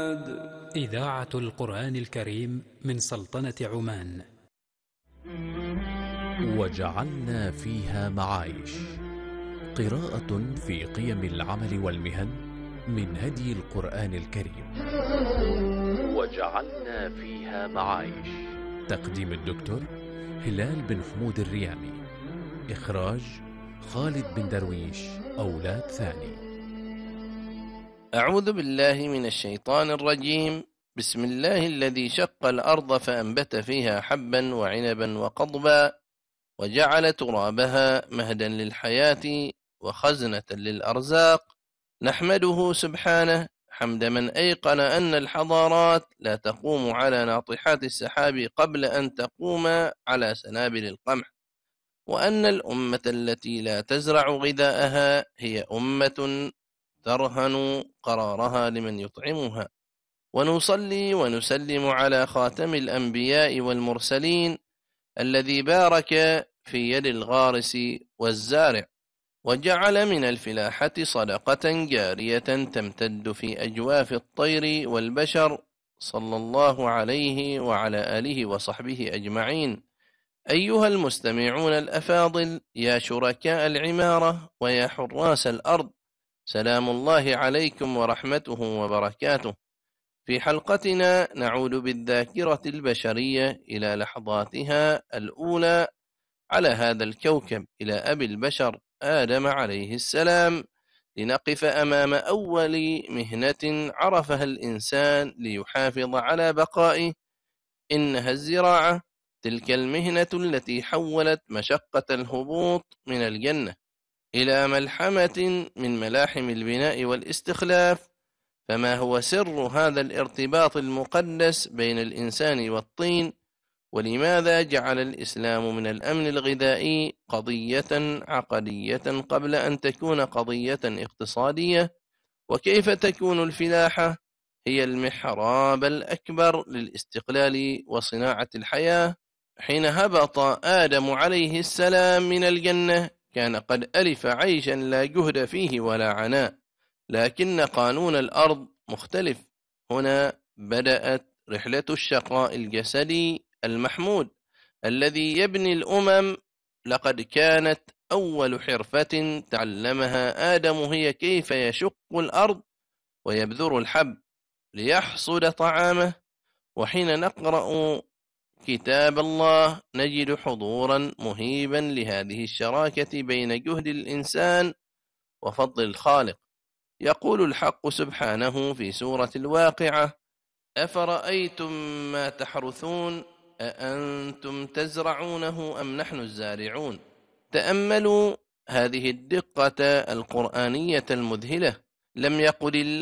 إذاعة القرآن الكريم من سلطنة عمان. وجعلنا فيها معايش، قراءة في قيم العمل والمهن من هدي القرآن الكريم. وجعلنا فيها معايش، تقديم الدكتور هلال بن حمود الريامي، إخراج خالد بن درويش أولاد ثاني. أعوذ بالله من الشيطان الرجيم. بسم الله الذي شق الأرض فأنبت فيها حبا وعنبا وقضبا وجعل ترابها مهدا للحياة وخزنة للأرزاق، نحمده سبحانه حمد من أيقن أن الحضارات لا تقوم على ناطحات السحاب قبل أن تقوم على سنابل القمح، وأن الأمة التي لا تزرع غذاءها هي أمة ترهن قرارها لمن يطعمها. ونصلي ونسلم على خاتم الأنبياء والمرسلين الذي بارك في يد الغارس والزارع، وجعل من الفلاحة صدقة جارية تمتد في أجواف الطير والبشر، صلى الله عليه وعلى آله وصحبه أجمعين. أيها المستمعون الأفاضل، يا شركاء العمارة ويا حراس الأرض، سلام الله عليكم ورحمته وبركاته. في حلقتنا نعود بالذاكرة البشرية إلى لحظاتها الأولى على هذا الكوكب، إلى أبي البشر آدم عليه السلام، لنقف أمام أول مهنة عرفها الإنسان ليحافظ على بقائه، إنها الزراعة، تلك المهنة التي حولت مشقة الهبوط من الجنة إلى ملحمة من ملاحم البناء والاستخلاف. فما هو سر هذا الارتباط المقدس بين الإنسان والطين؟ ولماذا جعل الإسلام من الأمن الغذائي قضية عقدية قبل أن تكون قضية اقتصادية؟ وكيف تكون الفلاحة هي المحراب الأكبر للاستقلال وصناعة الحياة؟ حين هبط آدم عليه السلام من الجنة كان قد ألف عيشا لا جهد فيه ولا عناء، لكن قانون الأرض مختلف. هنا بدأت رحلة الشقاء الجسدي المحمود الذي يبني الأمم. لقد كانت أول حرفة تعلمها آدم هي كيف يشق الأرض ويبذر الحب ليحصد طعامه. وحين نقرأ كتاب الله نجد حضورا مهيبا لهذه الشراكة بين جهد الإنسان وفضل الخالق. يقول الحق سبحانه في سورة الواقعة: أفرأيتم ما تحرثون أأنتم تزرعونه أم نحن الزارعون. تأملوا هذه الدقة القرآنية المذهلة. لم يقل